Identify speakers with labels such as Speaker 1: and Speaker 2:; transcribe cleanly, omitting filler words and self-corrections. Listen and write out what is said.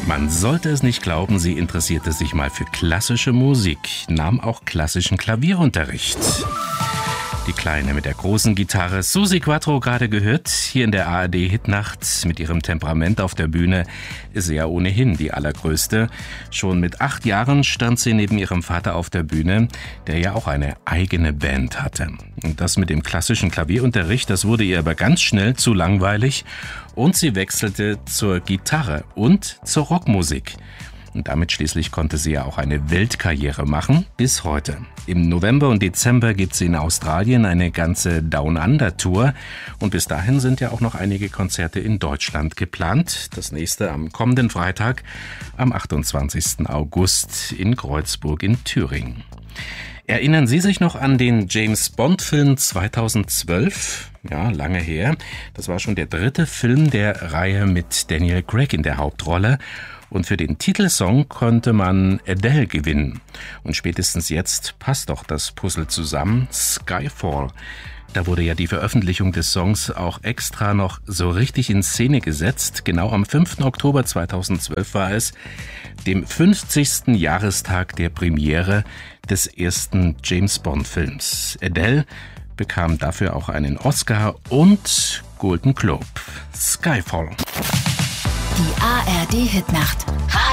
Speaker 1: Man sollte es nicht glauben, sie interessierte sich mal für klassische Musik, nahm auch klassischen Klavierunterricht. Die Kleine mit der großen Gitarre, Susi Quatro, gerade gehört, hier in der ARD-Hitnacht. Mit ihrem Temperament auf der Bühne ist sie ja ohnehin die Allergrößte. Schon mit 8 Jahren stand sie neben ihrem Vater auf der Bühne, der ja auch eine eigene Band hatte. Und das mit dem klassischen Klavierunterricht, das wurde ihr aber ganz schnell zu langweilig. Und sie wechselte zur Gitarre und zur Rockmusik. Und damit schließlich konnte sie ja auch eine Weltkarriere machen, bis heute. Im November und Dezember gibt sie in Australien eine ganze Down-Under-Tour. Und bis dahin sind ja auch noch einige Konzerte in Deutschland geplant. Das nächste am kommenden Freitag, am 28. August in Kreuzburg in Thüringen. Erinnern Sie sich noch an den James-Bond-Film 2012? Ja, lange her. Das war schon der 3. Film der Reihe mit Daniel Craig in der Hauptrolle. Und für den Titelsong konnte man Adele gewinnen. Und spätestens jetzt passt doch das Puzzle zusammen. Skyfall. Da wurde ja die Veröffentlichung des Songs auch extra noch so richtig in Szene gesetzt. Genau am 5. Oktober 2012 war es, dem 50. Jahrestag der Premiere des ersten James-Bond-Films. Adele bekam dafür auch einen Oscar und Golden Globe. Skyfall.
Speaker 2: Die ARD-Hitnacht.